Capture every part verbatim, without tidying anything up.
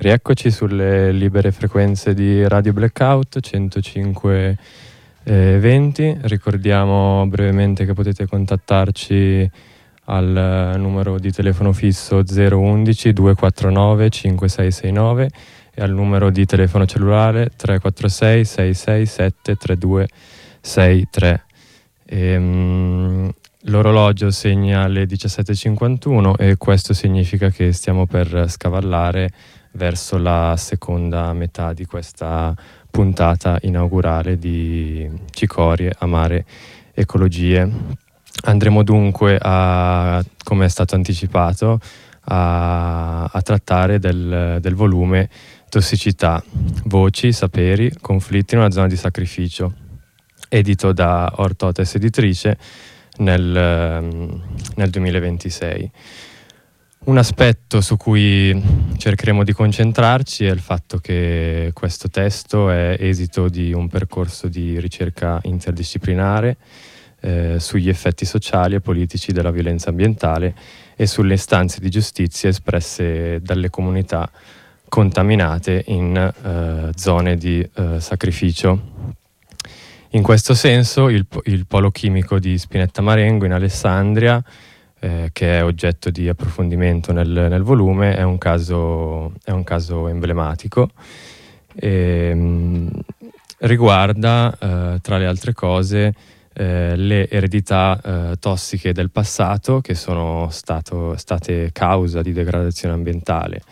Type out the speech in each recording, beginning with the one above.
Rieccoci sulle libere frequenze di Radio Blackout centocinque venti. Ricordiamo brevemente che potete contattarci al numero di telefono fisso zero uno uno due quattro nove cinque sei sei nove e al numero di telefono cellulare tre quattro sei sei sei sette tre due sei tre. E, um, l'orologio segna le diciassette e cinquantuno e questo significa che stiamo per scavallare verso la seconda metà di questa puntata inaugurale di Cicorie, Amare, Ecologie. Andremo dunque a, come è stato anticipato, a, a trattare del, del volume Tossicità, voci, saperi, conflitti in una zona di sacrificio, edito da Ortotes Editrice nel, nel duemilaventisei. Un aspetto su cui cercheremo di concentrarci è il fatto che questo testo è esito di un percorso di ricerca interdisciplinare eh, sugli effetti sociali e politici della violenza ambientale e sulle istanze di giustizia espresse dalle comunità contaminate in eh, zone di eh, sacrificio. In questo senso il, il polo chimico di Spinetta Marengo in Alessandria, eh, che è oggetto di approfondimento nel, nel volume, è un caso, è un caso emblematico. E, mh, riguarda, eh, tra le altre cose, eh, le eredità eh, tossiche del passato che sono stato, state causa di degradazione ambientale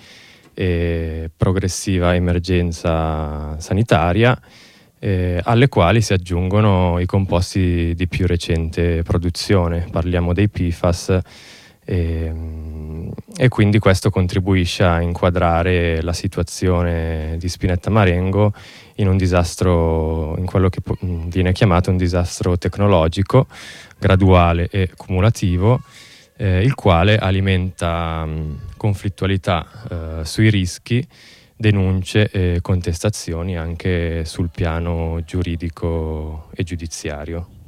e progressiva emergenza sanitaria, eh, alle quali si aggiungono i composti di più recente produzione. Parliamo dei P F A S e, e quindi questo contribuisce a inquadrare la situazione di Spinetta Marengo in un disastro, in quello che viene chiamato un disastro tecnologico, graduale e cumulativo, eh, il quale alimenta mh, conflittualità eh, sui rischi, denunce e contestazioni anche sul piano giuridico e giudiziario.